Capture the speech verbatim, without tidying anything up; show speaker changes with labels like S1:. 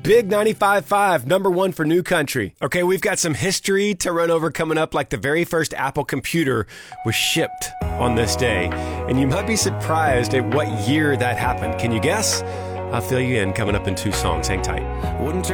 S1: Big ninety-five point five, number one for New Country. Okay, we've got some history to run over coming up, like the very first Apple computer was shipped on this day. And you might be surprised at what year that happened. Can you guess? I'll fill you in coming up in two songs. Hang tight.
S2: Wouldn't